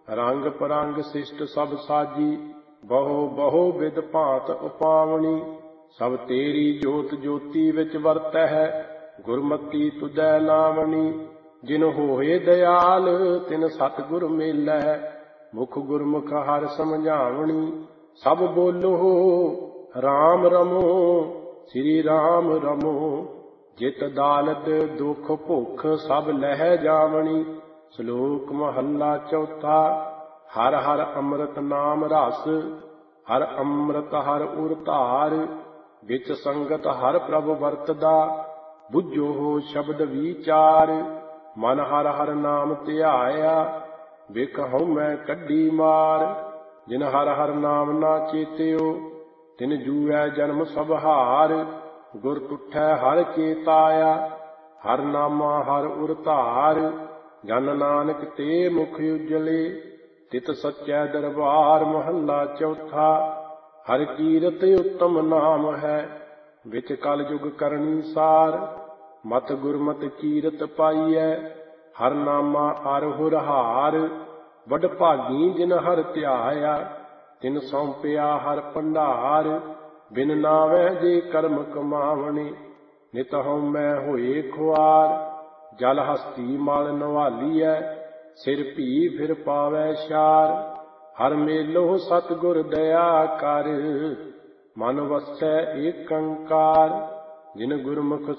ਰੰਗ ਪਰੰਗ ਸਿਸ਼ਟ ਸਭ ਸਾਜੀ, ਬਹੁ ਬਹੁ ਵਿਦ ਭਾਂਤ ਉਪਾਵਣੀ। ਸਭ ਤੇਰੀ ਜੋਤ ਜੋਤੀ ਵਿੱਚ ਵਰਤਹਿ, ਗੁਰਮਤੀ ਤੁਧੈ ਨਾਵਣੀ। ਜਿਨ ਹੋਏ ਦਇਆਲ ਤਿਨ ਸਤਿਗੁਰ ਮੇਲੈ, ਮੁਖ ਗੁਰਮੁਖ ਹਰਿ ਸਮਝਾਵਣੀ। ਸਭ ਬੋਲੋ ਰਾਮ ਰਮੋ, ਸ੍ਰੀ ਰਾਮ ਰਮੋ। ਜਿਤ ਦਾਲਤ ਦੁਖ ਭੁਖ ਸਭ ਲਹਿ ਜਾਵਣੀ। ਸ਼ਲੋਕ ਮਹੱਲਾ ਚੌਥਾ। ਹਰ ਹਰ ਅੰਮ੍ਰਿਤ ਨਾਮ ਰਸ, ਹਰ ਅੰਮ੍ਰਿਤ ਹਰ ਉਰ ਧਾਰ। ਵਿੱਚ ਸੰਗਤ ਹਰ ਪ੍ਰਭ ਵਰਤਦਾ, ਬੁੱਝੋ ਹੋ ਸ਼ਬਦ ਵਿਚਾਰ। ਮਨ ਹਰ ਹਰ ਨਾਮ ਧਿਆਇਆ, ਵਿਖ ਹਉਮੈ ਕੱਢੀ ਮਾਰ। ਜਿਨ ਹਰ ਹਰ ਨਾਮ ਨਾ ਚੇਤਿਓ, ਤਿਨ ਜੂਐ ਜਨਮ ਸਭ ਹਾਰ। ਗੁਰ ਤੁਠੈ ਹਰ ਚੇਤਾਇਆ, ਹਰ ਨਾਮਾ ਹਰ ਉਰ ਧਾਰ। ਜਨ ਨਾਨਕ ਤੇ ਮੁਖ ਉਜਲੇ, ਤਿਤ ਸਚੈ ਦਰਬਾਰ। ਮਹੱਲਾ ਚੌਥਾ। ਹਰਿ ਕੀਰਤ ਉੱਤਮ ਨਾਮ ਹੈ, ਵਿੱਚ ਕਲ ਯੁਗ ਕਰਨੀ ਸਾਰ। ਮਤ ਗੁਰਮਤਿ ਕੀਰਤ ਪਾਈਐ, ਹਰ ਨਾਮਾ ਅਰ ਹੁਰ ਹਾਰ। ਵਡ ਭਾਗੀ ਜਿਨ ਹਰਿ ਧਿਆਇਆ, ਤਿਨ ਸੌਂਪਿਆ ਹਰ ਭੰਡਾਰ। ਬਿਨ ਨਾਵੈ ਜੇ ਕਰਮ ਕਮਾਵਣੇ, ਨਿਤ ਹਉਮੈ ਹੋਏ ਖੁਆਰ। ਜਲ ਹਸਤੀ ਮਲ ਨਵਾਲੀਐ, ਸਿਰ ਭੀ ਫਿਰ ਪਾਵੈ ਛਾਰ। ਹਰ ਮੇਲੋ ਸਤਿਗੁਰ ਦਇਆ ਕਰ, ਮਨ ਵਸੈ ਏਕੰਕਾਰ। ਜਿਨ ਗੁਰਮੁਖ